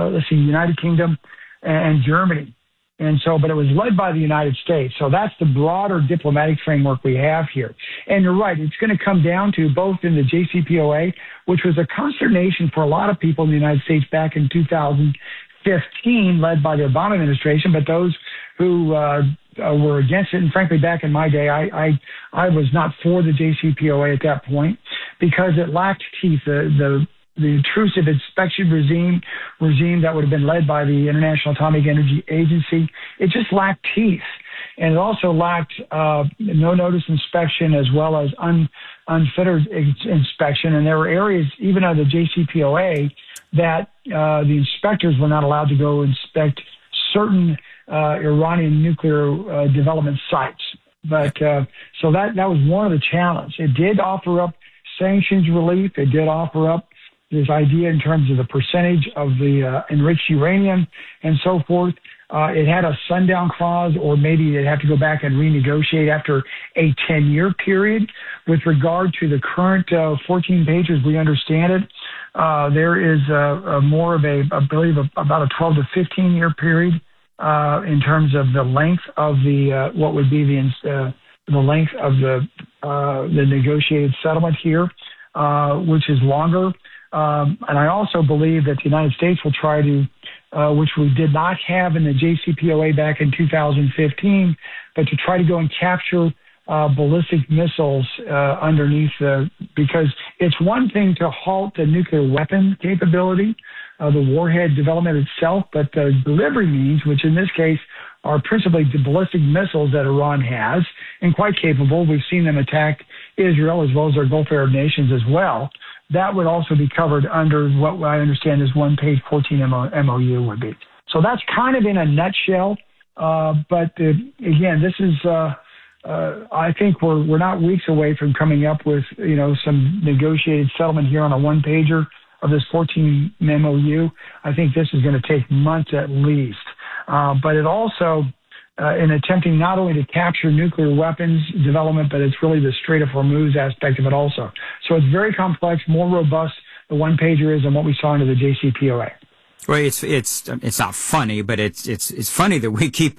United Kingdom and Germany. And so, but it was led by the United States. So that's the broader diplomatic framework we have here. And you're right, it's going to come down to both in the JCPOA, which was a consternation for a lot of people in the United States back in 2015, led by the Obama administration, but those who were against it, and frankly, back in my day, I was not for the JCPOA at that point because it lacked teeth. The intrusive inspection regime that would have been led by the International Atomic Energy Agency, it just lacked teeth. And it also lacked no notice inspection as well as unfettered inspection. And there were areas, even under the JCPOA, that the inspectors were not allowed to go inspect certain Iranian nuclear development sites. But so that was one of the challenges. It did offer up sanctions relief. It did offer up this idea in terms of the percentage of the enriched uranium and so forth. It had a sundown clause, or maybe they'd have to go back and renegotiate after a 10-year period. With regard to the current 14 pages, we understand it. There is more of I believe, about a 12 to 15-year period in terms of the length of the what would be the length of the negotiated settlement here, which is longer. And I also believe that the United States will try to, which we did not have in the JCPOA back in 2015, but to try to go and capture ballistic missiles underneath because it's one thing to halt the nuclear weapon capability, the warhead development itself, but the delivery means, which in this case are principally the ballistic missiles that Iran has, and quite capable. We've seen them attack Israel as well as their Gulf Arab nations as well. That would also be covered under what I understand is one page 14 MOU would be. So that's kind of in a nutshell. But again, this is, I think we're not weeks away from coming up with, some negotiated settlement here on a one pager of this 14 MOU. I think this is going to take months at least. But it also, in attempting not only to capture nuclear weapons development, but it's really the Strait of Hormuz aspect of it also. So it's very complex, more robust, the one pager is, than what we saw under the JCPOA. Well, it's not funny, but it's funny that we keep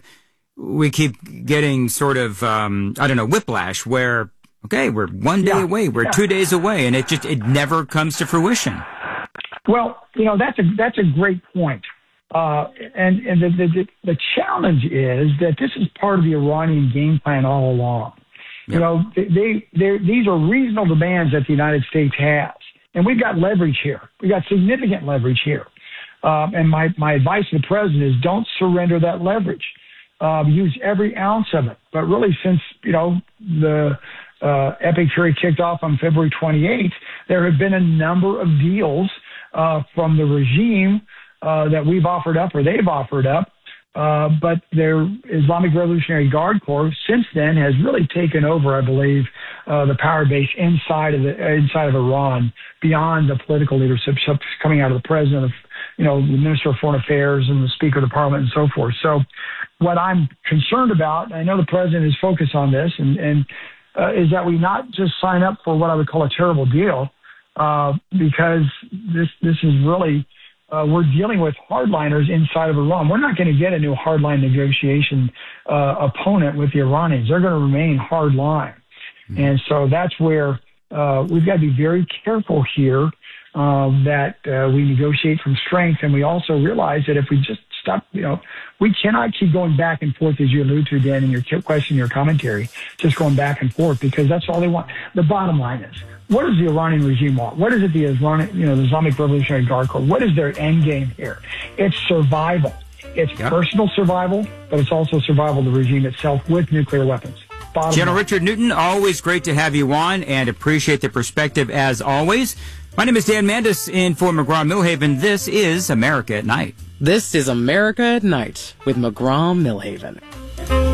getting sort of whiplash where we're one day away, we're 2 days away, and it never comes to fruition. Well, that's a great point. And the challenge is that this is part of the Iranian game plan all along. Yep. These are reasonable demands that the United States has, and we've got leverage here. We've got significant leverage here. And my advice to the president is don't surrender that leverage. Use every ounce of it. But really, since the epic period kicked off on February 28th, there have been a number of deals from the regime that we've offered up or they've offered up. But their Islamic Revolutionary Guard Corps since then has really taken over, I believe, the power base inside of Iran, beyond the political leadership coming out of the president, the Minister of Foreign Affairs and the Speaker of the Parliament and so forth. So what I'm concerned about, and I know the president is focused on this, and is that we not just sign up for what I would call a terrible deal, because this is really, we're dealing with hardliners inside of Iran. We're not going to get a new hardline negotiation opponent with the Iranians. They're going to remain hardline. Mm-hmm. And so that's where we've got to be very careful here that we negotiate from strength. And we also realize that if we just stop, we cannot keep going back and forth, as you allude to, Dan, in your question, your commentary, just going back and forth, because that's all they want. The bottom line is, what does the Iranian regime want? What is it the Islamic Revolutionary Guard Corps? What is their end game here? It's survival. It's personal survival, but it's also survival of the regime itself with nuclear weapons. General Richard Newton, always great to have you on, and appreciate the perspective as always. My name is Dan Mandis in for McGraw-Milhaven. This is America at Night. This is America at Night with McGraw-Milhaven.